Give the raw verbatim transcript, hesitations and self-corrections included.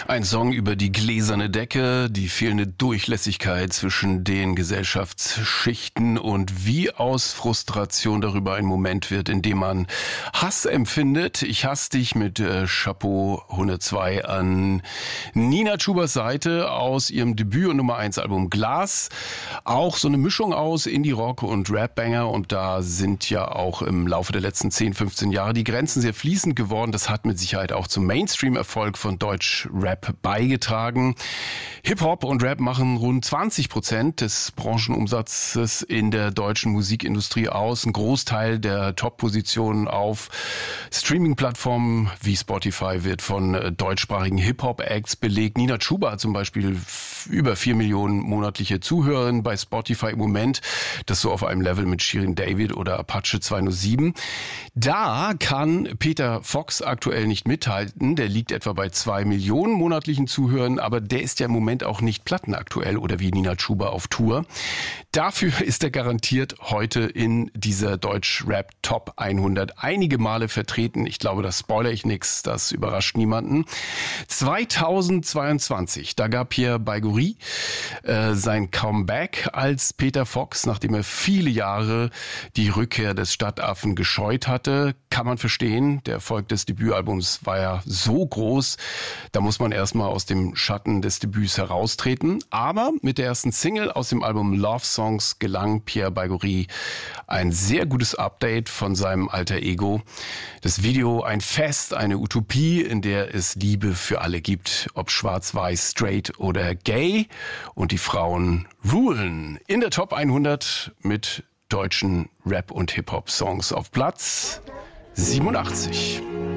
Ein Song über die gläserne Decke, die fehlende Durchlässigkeit zwischen den Gesellschaftsschichten und wie aus Frustration darüber ein Moment wird, in dem man Hass empfindet. Ich hasse dich mit äh, Chapeau hundertzwei an Nina Schubers Seite aus ihrem Debüt- und Nummer eins Album Glas. Auch so eine Mischung aus Indie-Rock und Rap-Banger, und da sind ja auch im Laufe der letzten zehn, fünfzehn Jahre die Grenzen sehr fließend geworden. Das hat mit Sicherheit auch zum Mainstream-Erfolg von Deutsch-Rap beigetragen. Hip-Hop und Rap machen rund zwanzig Prozent des Branchenumsatzes in der deutschen Musikindustrie aus. Ein Großteil der Top-Positionen auf Streaming-Plattformen wie Spotify wird von deutschsprachigen Hip-Hop-Acts belegt. Nina Chuba hat zum Beispiel über vier Millionen monatliche Zuhörerinnen bei Spotify im Moment. Das so auf einem Level mit Shirin David oder Apache zweihundertsieben. Da kann Peter Fox aktuell nicht mithalten. Der liegt etwa bei zwei Millionen monatlichen Zuhörern, aber der ist ja im Moment auch nicht plattenaktuell oder wie Nina Chuba auf Tour. Dafür ist er garantiert heute in dieser Deutsch-Rap Top hundert einige Male vertreten. Ich glaube, das spoilere ich nix, das überrascht niemanden. zweitausendzweiundzwanzig, da gab Pierre Baigoury äh, sein Comeback als Peter Fox, nachdem er viele Jahre die Rückkehr des Stadtaffen gescheut hatte. Kann man verstehen, der Erfolg des Debütalbums war ja so groß, da muss man erstmal aus dem Schatten des Debüts heraustreten. Aber mit der ersten Single aus dem Album Love Songs gelang Pierre Baigoury ein sehr gutes Update von seinem alter Ego. Das Video ein Fest, eine Utopie, in der es Liebe für alle gibt, ob schwarz-weiß, straight oder gay. Und die Frauen rulen in der Top hundert mit deutschen Rap- und Hip-Hop-Songs auf Platz siebenundachtzig.